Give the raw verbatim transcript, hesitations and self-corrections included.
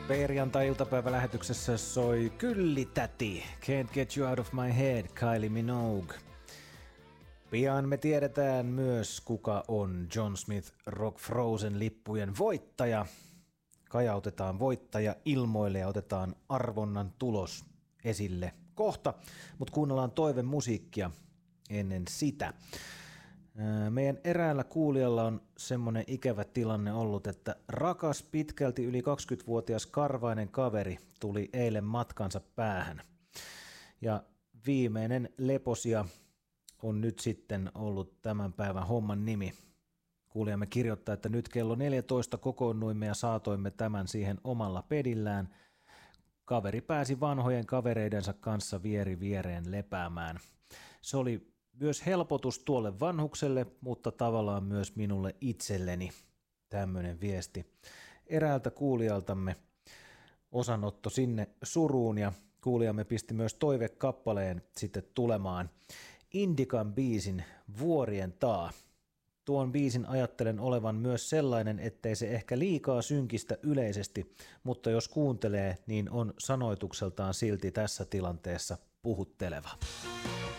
Perjantai-iltapäivälähetyksessä soi Kyllitäti, Can't Get You Out of My Head, Kylie Minogue. Pian me tiedetään myös, kuka on John Smith Rock Frozen lippujen voittaja. Kajautetaan voittaja ilmoille ja otetaan arvonnan tulos esille kohta, mutta kuunnellaan toivemusiikkia ennen sitä. Meidän eräällä kuulijalla on semmoinen ikävä tilanne ollut, että rakas pitkälti yli kaksikymmentävuotias karvainen kaveri tuli eilen matkansa päähän. Ja viimeinen leposia on nyt sitten ollut tämän päivän homman nimi. Kuulijamme kirjoittaa, että nyt kello neljätoista kokoonnuimme ja saatoimme tämän siihen omalla pedillään. Kaveri pääsi vanhojen kavereidensa kanssa vieri viereen lepäämään. Se oli myös helpotus tuolle vanhukselle, mutta tavallaan myös minulle itselleni. Tämmöinen viesti eräältä kuulijaltamme. Osanotto sinne suruun ja kuulijamme pisti myös toivekappaleen sitten tulemaan. Indikan biisin Vuorien taa. Tuon biisin ajattelen olevan myös sellainen, ettei se ehkä liikaa synkistä yleisesti, mutta jos kuuntelee, niin on sanoitukseltaan silti tässä tilanteessa puhutteleva.